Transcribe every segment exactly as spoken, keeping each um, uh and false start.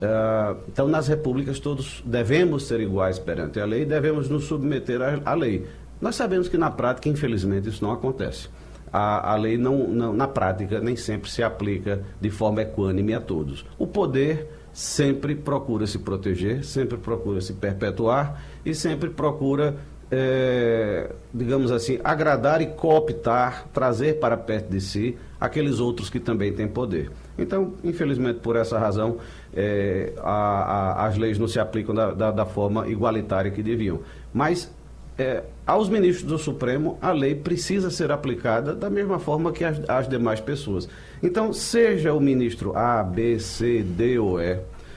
Uh, então, nas repúblicas, todos devemos ser iguais perante a lei, devemos nos submeter à, à lei. Nós sabemos que, na prática, infelizmente, isso não acontece. A, a lei, não, não, na prática, nem sempre se aplica de forma equânime a todos. O poder sempre procura se proteger, sempre procura se perpetuar e sempre procura, é, digamos assim, agradar e cooptar, trazer para perto de si aqueles outros que também têm poder. Então, infelizmente, por essa razão, é, a, a, as leis não se aplicam da, da, da forma igualitária que deviam. Mas, é, aos ministros do Supremo, a lei precisa ser aplicada da mesma forma que as, as demais pessoas. Então, seja o ministro A, B, C, D ou E,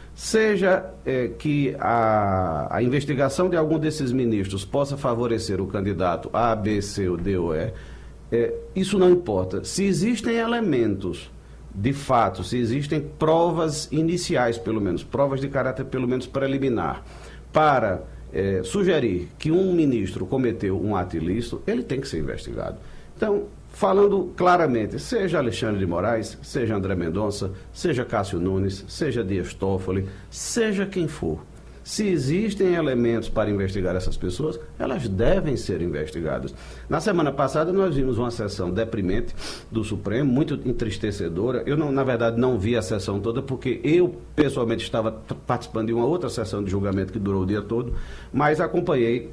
seja é, que a, a investigação de algum desses ministros possa favorecer o candidato A, B, C, ou D ou E, é, isso não importa. Se existem elementos de fato, se existem provas iniciais, pelo menos, provas de caráter pelo menos preliminar, para é, sugerir que um ministro cometeu um ato ilícito, ele tem que ser investigado. Então, falando claramente, seja Alexandre de Moraes, seja André Mendonça, seja Cássio Nunes, seja Dias Toffoli, seja quem for, se existem elementos para investigar essas pessoas, elas devem ser investigadas. Na semana passada nós vimos uma sessão deprimente do Supremo, muito entristecedora. Eu, não, na verdade, não vi a sessão toda, porque eu, pessoalmente, estava participando de uma outra sessão de julgamento que durou o dia todo, mas acompanhei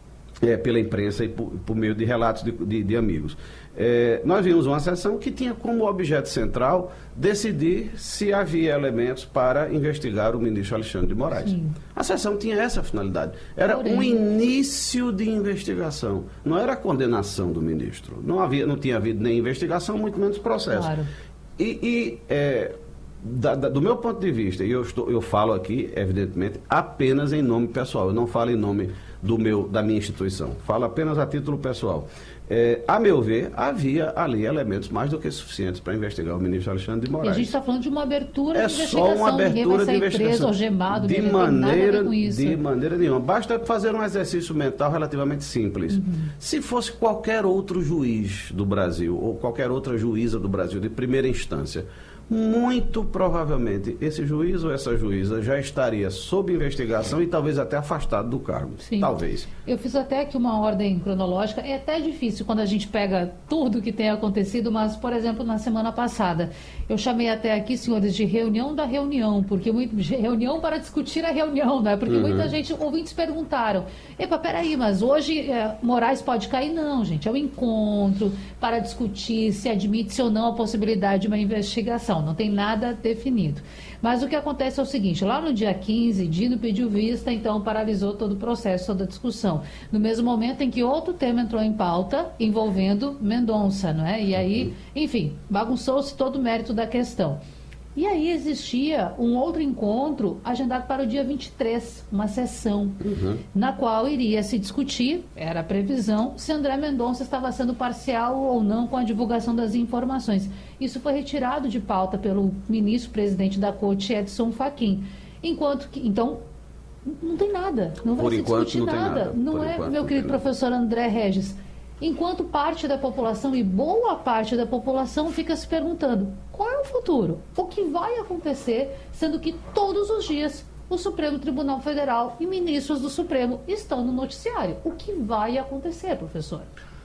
é, pela imprensa e por, por meio de relatos de, de, de amigos. É, nós vimos uma sessão que tinha como objeto central decidir se havia elementos para investigar o ministro Alexandre de Moraes. Sim. A sessão tinha essa finalidade. Era Porém. um início de investigação. Não era a condenação do ministro. Não, havia, não tinha havido nem investigação, muito menos processo. Claro. E, e é, da, da, do meu ponto de vista, e eu, estou, eu falo aqui, evidentemente, apenas em nome pessoal. Eu não falo em nome do meu, da minha instituição. Falo apenas a título pessoal. É, a meu ver, havia ali elementos mais do que suficientes para investigar o ministro Alexandre de Moraes. E a gente está falando de uma abertura é de investigação. É só uma abertura de investigação. Preso, algemado, de maneira, de maneira nenhuma. Basta fazer um exercício mental relativamente simples. Uhum. Se fosse qualquer outro juiz do Brasil, ou qualquer outra juíza do Brasil de primeira instância, muito provavelmente esse juiz ou essa juíza já estaria sob investigação e talvez até afastado do cargo. Sim. Talvez. Eu fiz até aqui uma ordem cronológica. É até difícil quando a gente pega tudo que tem acontecido, mas, por exemplo, na semana passada, eu chamei até aqui, senhores, de reunião da reunião, porque muito, reunião para discutir a reunião, né? Porque uhum. muita gente, ouvintes perguntaram, epa, peraí, mas hoje é, Moraes pode cair? Não, gente, é um encontro para discutir se admite-se ou não a possibilidade de uma investigação. Não tem nada definido. Mas o que acontece é o seguinte, lá no dia quinze, Dino pediu vista, então paralisou todo o processo, toda a discussão. No mesmo momento em que outro tema entrou em pauta, envolvendo Mendonça, não é? E aí, enfim, bagunçou-se todo o mérito da questão. E aí existia um outro encontro agendado para o dia vinte e três, uma sessão, uhum. na qual iria se discutir, era a previsão, se André Mendonça estava sendo parcial ou não com a divulgação das informações. Isso foi retirado de pauta pelo ministro-presidente da Corte, Edson Fachin. Enquanto que, então, não tem nada, não vai Por se enquanto, discutir não nada. Tem nada. Não Por é, enquanto, meu não querido professor André Regis? Enquanto parte da população, e boa parte da população, fica se perguntando qual é o futuro? O que vai acontecer, sendo que todos os dias o Supremo Tribunal Federal e ministros do Supremo estão no noticiário. O que vai acontecer, professor?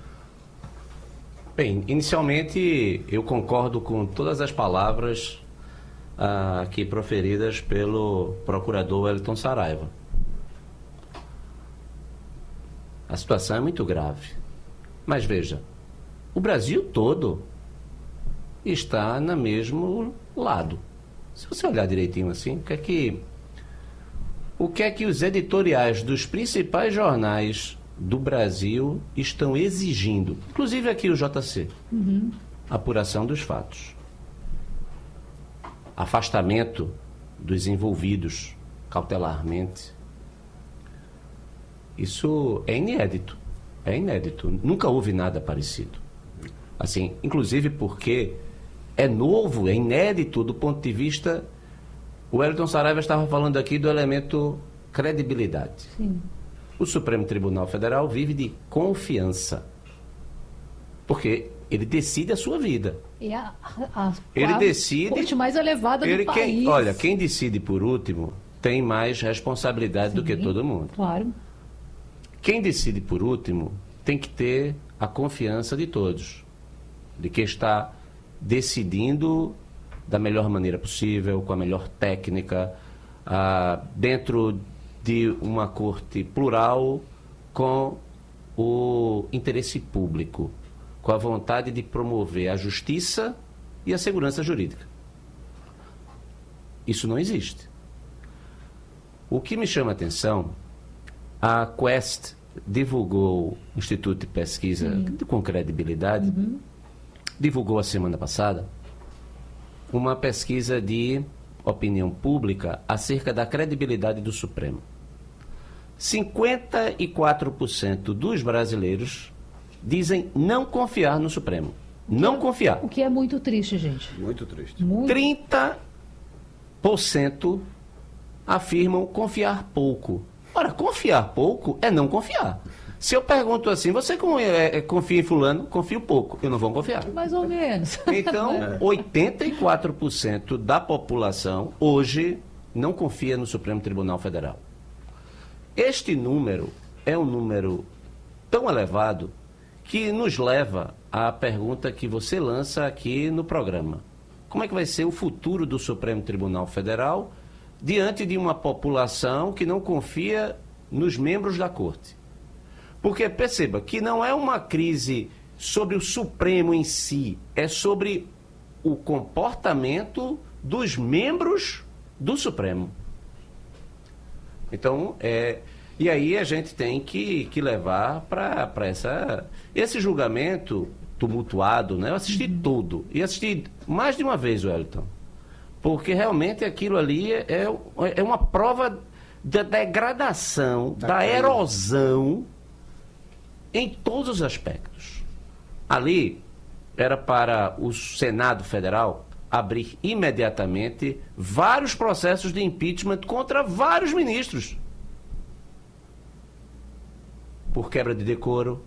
Bem, inicialmente eu concordo com todas as palavras ah, aqui proferidas pelo procurador Wellington Saraiva. A situação é muito grave. Mas veja, o Brasil todo está no mesmo lado. Se você olhar direitinho assim, o que é que, o que é que os editoriais dos principais jornais do Brasil estão exigindo? Inclusive aqui o J C. Uhum. Apuração dos fatos. Afastamento dos envolvidos cautelarmente. Isso é inédito. É inédito. Nunca houve nada parecido. Assim, inclusive porque é novo, é inédito do ponto de vista... O Wellington Saraiva estava falando aqui do elemento credibilidade. Sim. O Supremo Tribunal Federal vive de confiança. Porque Ele decide a sua vida. É a, a, Ele a decide... corte mais elevada ele, do quem, país. olha, quem decide por último tem mais responsabilidade Sim, do que todo mundo. Claro. Quem decide por último tem que ter a confiança de todos, de que está decidindo da melhor maneira possível, com a melhor técnica, ah, dentro de uma corte plural, com o interesse público, com a vontade de promover a justiça e a segurança jurídica. Isso não existe. O que me chama a atenção, a Quest divulgou, o Instituto de Pesquisa uhum. com credibilidade, uhum. divulgou a semana passada uma pesquisa de opinião pública acerca da credibilidade do Supremo. cinquenta e quatro por cento dos brasileiros dizem não confiar no Supremo. Não confiar. O que é muito triste, gente. Muito triste. Muito... trinta por cento afirmam confiar pouco. Ora, confiar pouco é não confiar. Se eu pergunto assim, você confia em fulano? Confio pouco. Eu não vou confiar. Mais ou menos. Então, oitenta e quatro por cento da população hoje não confia no Supremo Tribunal Federal. Este número é um número tão elevado que nos leva à pergunta que você lança aqui no programa. Como é que vai ser o futuro do Supremo Tribunal Federal diante de uma população que não confia nos membros da Corte? Porque perceba que não é uma crise sobre o Supremo em si, é sobre o comportamento dos membros do Supremo. Então, é, e aí a gente tem que, que levar para essa esse julgamento tumultuado, né? Eu assisti uhum. tudo, e assisti mais de uma vez, Wellington, porque realmente aquilo ali é, é uma prova da degradação, da, da erosão em todos os aspectos. Ali era para o Senado Federal abrir imediatamente vários processos de impeachment contra vários ministros. Por quebra de decoro,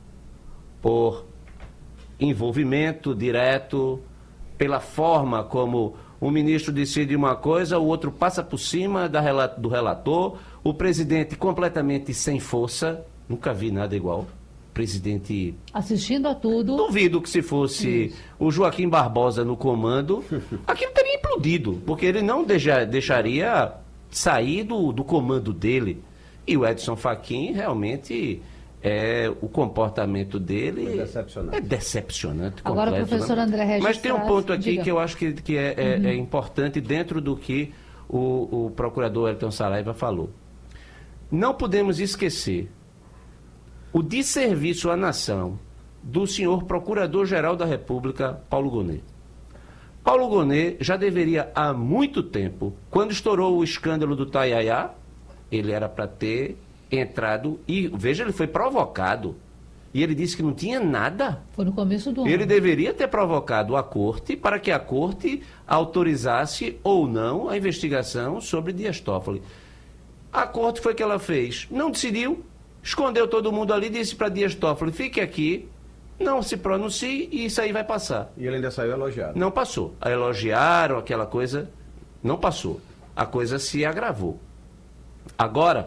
por envolvimento direto, pela forma como o ministro decide uma coisa, o outro passa por cima da, do relator, o presidente completamente sem força. Nunca vi nada igual. Presidente... Assistindo a tudo. Duvido que se fosse Isso. o Joaquim Barbosa no comando, aquilo teria implodido, porque ele não deixa, deixaria sair do, do comando dele. E o Edson Fachin, realmente, é, o comportamento dele é decepcionante. É decepcionante. Agora, o professor André Regis Mas tem um ponto aqui diga. que eu acho que, que é, é, uhum. é importante dentro do que o, o procurador Elton Saraiva falou. Não podemos esquecer o desserviço à nação do senhor Procurador-Geral da República, Paulo Gonet. Paulo Gonet já deveria, há muito tempo, quando estourou o escândalo do Taiaiá, ele era para ter entrado, e veja, ele foi provocado, e ele disse que não tinha nada. Foi no começo do ano. Ele deveria ter provocado a Corte para que a Corte autorizasse ou não a investigação sobre Dias Toffoli. A Corte foi o que ela fez. Não decidiu, escondeu todo mundo ali, disse para Dias Toffoli, fique aqui, não se pronuncie e isso aí vai passar. E ele ainda saiu elogiado. Não passou. A elogiaram, aquela coisa, não passou. A coisa se agravou. Agora,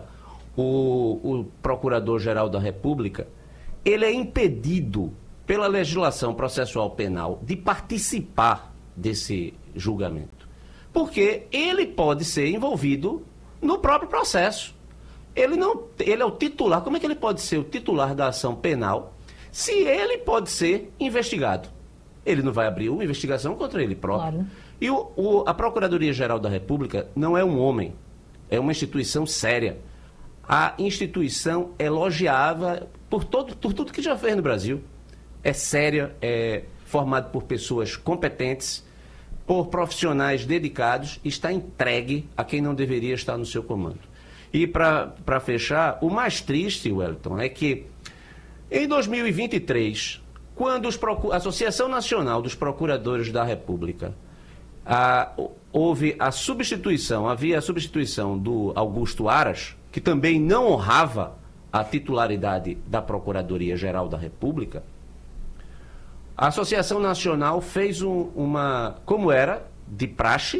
o, o Procurador-Geral da República, ele é impedido pela legislação processual penal de participar desse julgamento. Porque ele pode ser envolvido no próprio processo. Ele, não, ele é o titular. Como é que ele pode ser o titular da ação penal se ele pode ser investigado? Ele não vai abrir uma investigação contra ele próprio. Claro. E o, o, a Procuradoria-Geral da República não é um homem, é uma instituição séria. A instituição elogiava por, todo, por tudo que já fez no Brasil. É séria, é formada por pessoas competentes, por profissionais dedicados, está entregue a quem não deveria estar no seu comando. E para fechar, o mais triste, Wellington, é que em dois mil e vinte e três, quando os a Associação Nacional dos Procuradores da República a, houve a substituição, havia a substituição do Augusto Aras, que também não honrava a titularidade da Procuradoria-Geral da República, A Associação Nacional fez um, uma, como era, de praxe,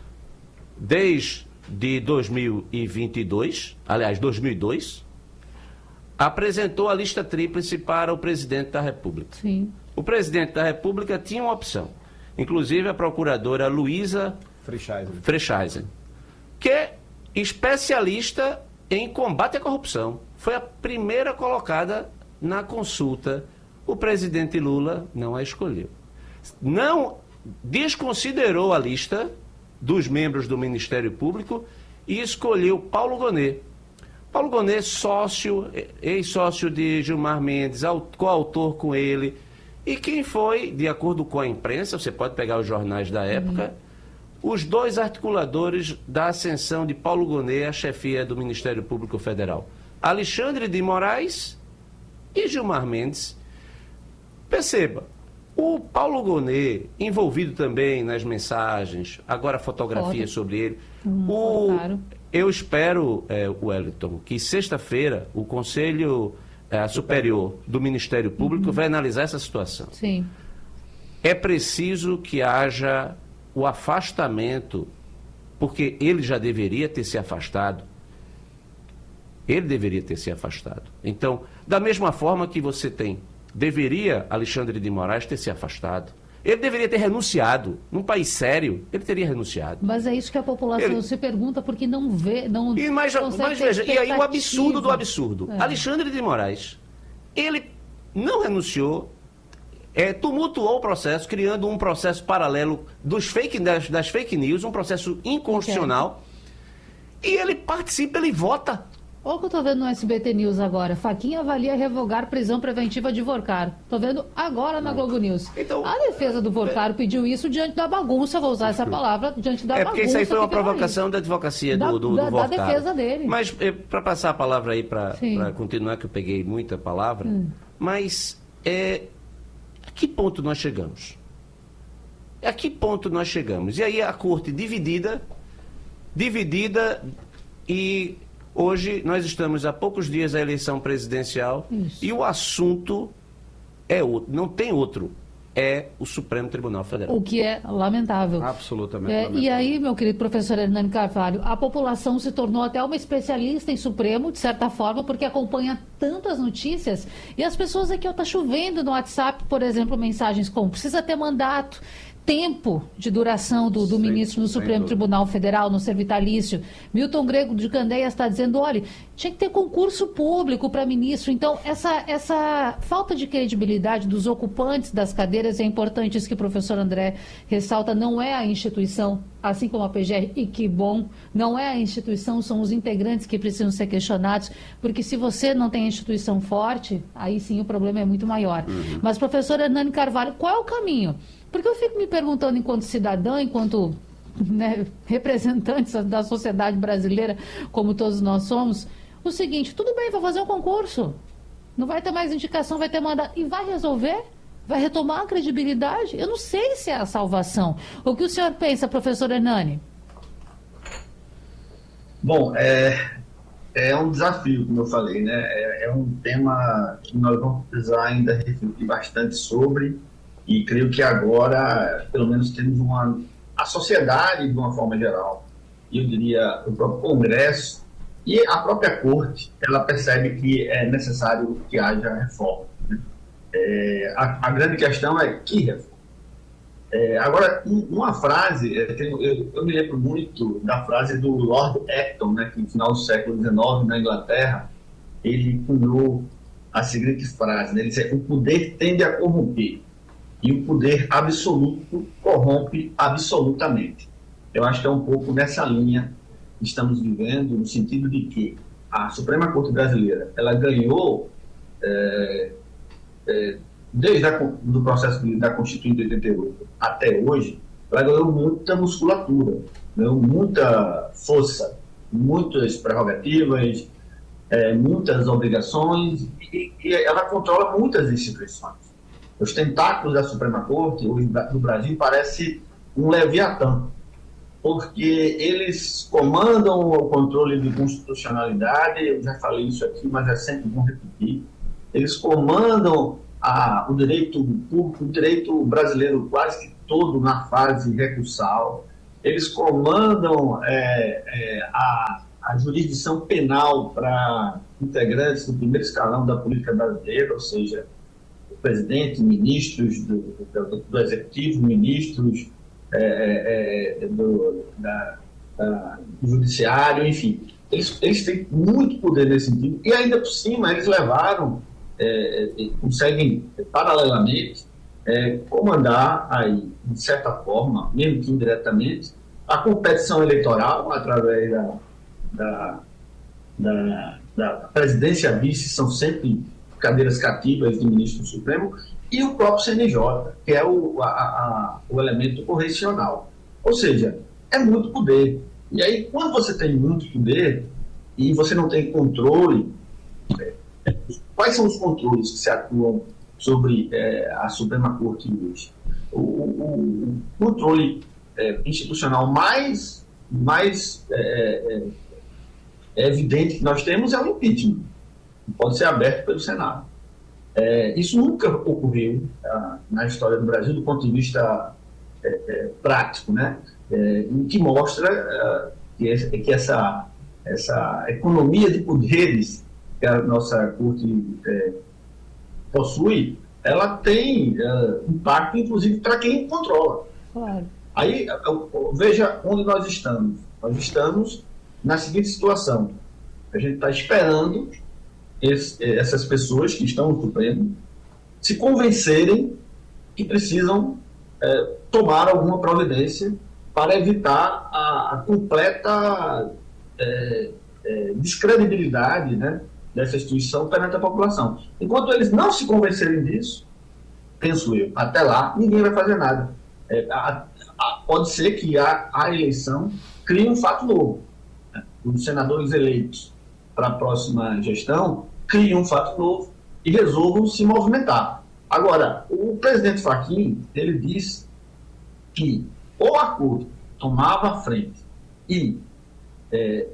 desde dois mil e vinte e dois, aliás, dois mil e dois, apresentou a lista tríplice para o presidente da República. Sim. O presidente da República tinha uma opção, inclusive a procuradora Luísa Frechaisen, que é especialista em combate à corrupção. Foi a primeira colocada na consulta. O presidente Lula não a escolheu. Não desconsiderou a lista dos membros do Ministério Público e escolheu Paulo Gonet. Paulo Gonet, sócio, ex-sócio de Gilmar Mendes, coautor com ele, e quem foi, de acordo com a imprensa, você pode pegar os jornais da época, uhum. os dois articuladores da ascensão de Paulo Gonet à chefia do Ministério Público Federal. Alexandre de Moraes e Gilmar Mendes. Perceba, o Paulo Gonet, envolvido também nas mensagens, agora fotografias Foto. sobre ele, Hum, o, claro. eu espero, é, Wellington, que sexta-feira o Conselho é, Superior do Ministério Público uhum. vai analisar essa situação. Sim. É preciso que haja o afastamento, porque ele já deveria ter se afastado. Ele deveria ter se afastado. Então, da mesma forma que você tem, deveria Alexandre de Moraes ter se afastado. Ele deveria ter renunciado. Num país sério, ele teria renunciado. Mas é isso que a população ele... se pergunta, porque não vê, não e mas, mas veja, e aí o absurdo do absurdo. É. Alexandre de Moraes, ele não renunciou, é, tumultuou o processo, criando um processo paralelo dos fake, das, das fake news, um processo inconstitucional, okay. e ele participa, ele vota. Olha o que eu estou vendo no S B T News agora. Faquinha avalia revogar prisão preventiva de Vorcaro. Estou vendo agora na Globo News. Então, a defesa do Vorcaro é... pediu isso diante da bagunça, vou usar essa palavra, diante da bagunça. É porque isso aí foi uma provocação da advocacia da, do, do, da, do Vorcaro. Da defesa dele. Mas, é, para passar a palavra aí, para continuar, que eu peguei muita palavra, hum. mas é, a que ponto nós chegamos? A que ponto nós chegamos? E aí a corte dividida, dividida e... Hoje nós estamos há poucos dias da eleição presidencial. Isso. E o assunto é outro, não tem outro, é o Supremo Tribunal Federal. O que é lamentável. Absolutamente é, lamentável. E aí, meu querido professor Hernani Carvalho, a população se tornou até uma especialista em Supremo, de certa forma, porque acompanha tantas notícias, e as pessoas aqui, ó, tá chovendo no WhatsApp, por exemplo, mensagens como precisa ter mandato, tempo de duração do, do ministro no Supremo Tribunal Federal, no ser vitalício. Milton Grego de Candeias está dizendo, olha, tinha que ter concurso público para ministro. Então, essa, essa falta de credibilidade dos ocupantes das cadeiras é importante. Isso que o professor André ressalta, não é a instituição, assim como a P G R, e que bom, não é a instituição, são os integrantes que precisam ser questionados, porque se você não tem a instituição forte, aí sim o problema é muito maior. Uhum. Mas, professor Hernani Carvalho, qual é o caminho? Porque eu fico me perguntando, enquanto cidadã, enquanto né, representantes da sociedade brasileira, como todos nós somos, o seguinte, tudo bem, vou fazer um concurso, não vai ter mais indicação, vai ter mandato, e vai resolver? Vai retomar a credibilidade? Eu não sei se é a salvação. O que o senhor pensa, professor Hernani? Bom, é, é um desafio, como eu falei, né? É, é um tema que nós vamos precisar ainda refletir bastante sobre. E creio que agora, pelo menos, temos uma... A sociedade, de uma forma geral, e eu diria o próprio Congresso, e a própria Corte, ela percebe que é necessário que haja reforma. Né? É, a, a grande questão é que reforma. É, agora, um, uma frase, eu, eu, eu me lembro muito da frase do Lord Acton, né, que no final do século dezenove, na Inglaterra, ele cunhou a seguinte frase, né, ele disse, o poder tende a corromper. E o poder absoluto corrompe absolutamente. Eu acho que é um pouco nessa linha que estamos vivendo, no sentido de que a Suprema Corte Brasileira, ela ganhou, é, é, desde o processo da Constituinte de oitenta e oito até hoje, ela ganhou muita musculatura, ganhou muita força, muitas prerrogativas, é, muitas obrigações, e, e ela controla muitas instituições. Os tentáculos da Suprema Corte, hoje do Brasil, parece um leviatã, porque eles comandam o controle de constitucionalidade, eu já falei isso aqui, mas é sempre bom repetir, eles comandam a, o direito público, o direito brasileiro quase que todo na fase recursal. Eles comandam é, é, a, a jurisdição penal para integrantes do primeiro escalão da política brasileira, ou seja, o presidente, ministros do, do, do executivo, ministros é, é, do, da, da, do judiciário, enfim. Eles, eles têm muito poder nesse sentido, e ainda por cima eles levaram, é, é, conseguem paralelamente é, comandar aí, de certa forma, mesmo que indiretamente, a competição eleitoral através da, da, da, da presidência vice, são sempre cadeiras cativas do ministro do Supremo, e o próprio C N J, que é o, a, a, o elemento correcional. Ou seja, é muito poder. E aí, quando você tem muito poder e você não tem controle, é, quais são os controles que se atuam sobre é, a Suprema Corte hoje? O, o, o controle é, institucional mais, mais é, é, é evidente que nós temos é o impeachment, que pode ser aberto pelo Senado. É, isso nunca ocorreu ah, na história do Brasil do ponto de vista é, é, prático, né? É, o que mostra uh, que, essa, que essa, essa economia de poderes que a nossa Corte é, possui, ela tem uh, impacto, inclusive, para quem controla. Claro. Aí, eu, eu, veja onde nós estamos. Nós estamos na seguinte situação. A gente está esperando esse, essas pessoas que estão no Supremo se convencerem que precisam é, tomar alguma providência para evitar a, a completa é, é, descredibilidade, né, dessa instituição perante a população. Enquanto eles não se convencerem disso, penso eu, até lá, ninguém vai fazer nada. É, a, a, pode ser que a, a eleição crie um fato novo. Né? Os senadores eleitos para a próxima gestão criem um fato novo e resolvam se movimentar. Agora, o presidente Fachin, ele disse que ou a Corte tomava a frente e é,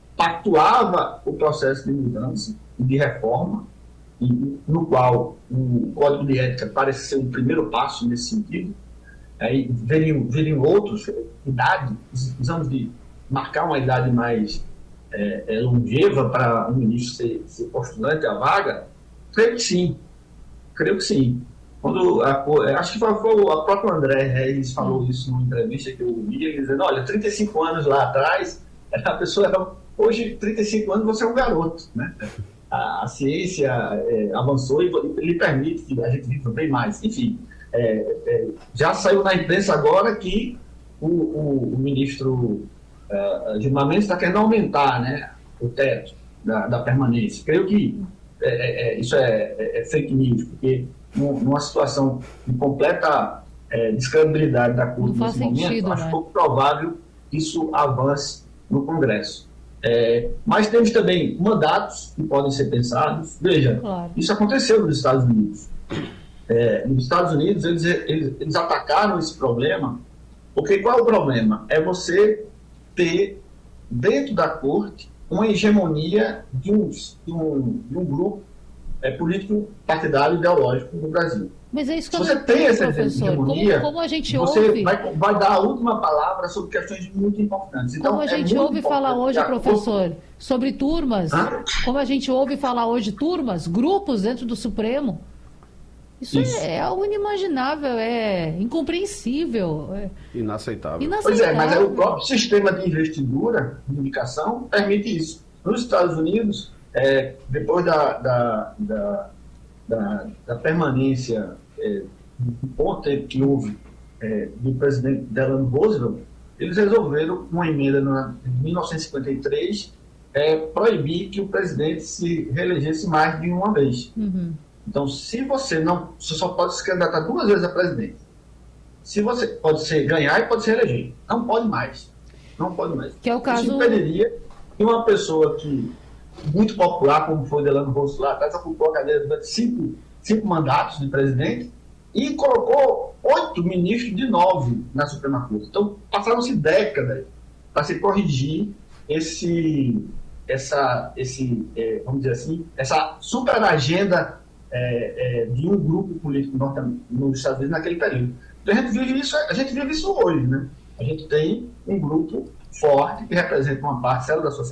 pactuava o processo de mudança e de reforma, e, no qual o Código de Ética parece ser um primeiro passo nesse sentido. Aí veriam, veriam outros, idade, precisamos de marcar uma idade mais é, é, longeva para um ministro ser, ser postulante à vaga. Creio que sim, creio que sim. Quando a, acho que foi, foi o próprio André Reis falou isso numa entrevista que eu ouvi, ele dizendo, olha, trinta e cinco anos lá atrás, a pessoa era, hoje, trinta e cinco anos, você é um garoto, né? A, a ciência é, avançou e lhe permite que a gente viva bem mais. Enfim, é, é, já saiu na imprensa agora que o, o, o ministro uh, Gilmar Mendes está querendo aumentar, né, o teto da, da permanência. Creio que é, é, isso é, é, é fake news, porque numa situação de completa é, descredibilidade da Corte nesse momento, sentido, acho né? pouco provável que isso avance no Congresso. É, mas temos também mandatos que podem ser pensados. Veja, claro. Isso aconteceu nos Estados Unidos. É, nos Estados Unidos, eles, eles, eles atacaram esse problema, porque qual é o problema? É você ter, dentro da Corte, uma hegemonia de um, de um, de um grupo é, político, partidário, ideológico no Brasil. Mas é isso que Se eu você tem essa professor, hegemonia, como, como a gente você ouve... vai, vai dar a última palavra sobre questões muito importantes. Então, como a gente é ouve falar hoje, a... professor, sobre turmas, Hã? como a gente ouve falar hoje turmas, grupos dentro do Supremo, isso, isso. É, é algo inimaginável, é incompreensível. É inaceitável. inaceitável. Pois é, mas o próprio sistema de investidura, de indicação, permite isso. Nos Estados Unidos, é, depois da, da, da, da, da permanência é, do pouco tempo que houve é, do presidente Delano Roosevelt, eles resolveram, uma emenda na, em mil novecentos e cinquenta e três, é, proibir que o presidente se reelegesse mais de uma vez. Uhum. Então, se você não... Você só pode se candidatar duas vezes a presidente. Se você pode ser ganhar e pode se eleger. Não pode mais. Não pode mais. Que é o caso... Isso impediria que uma pessoa que, muito popular, como foi Delano Roosevelt lá atrás, ocupou a cadeira durante cinco, cinco mandatos de presidente e colocou oito ministros de nove na Suprema Corte. Então, passaram-se décadas para se corrigir esse... essa, esse, é, vamos dizer assim, essa super agenda é, é, de um grupo político norte, nos Estados Unidos naquele período. Então a gente vive isso, a gente vive isso hoje, né? A gente tem um grupo forte que representa uma parcela da sociedade